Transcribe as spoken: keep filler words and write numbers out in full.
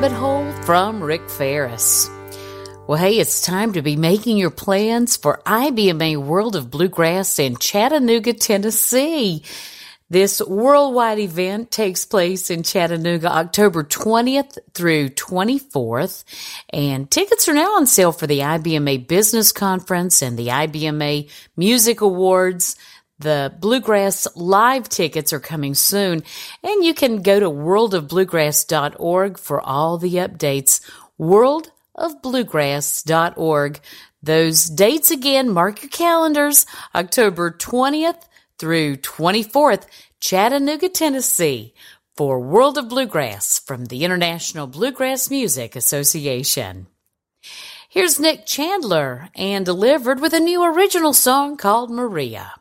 Rabbit Hole from Rick Ferris. Well, hey, it's time to be making your plans for I B M A World of Bluegrass in Chattanooga, Tennessee. This worldwide event takes place in Chattanooga October twentieth through twenty-fourth, and tickets are now on sale for the I B M A Business Conference and the I B M A Music Awards. The Bluegrass Live tickets are coming soon, and you can go to world of bluegrass dot org for all the updates. world of bluegrass dot org. Those dates again, mark your calendars, October twentieth through twenty-fourth, Chattanooga, Tennessee, for World of Bluegrass from the International Bluegrass Music Association. Here's Nick Chandler, and delivered with a new original song called Maria.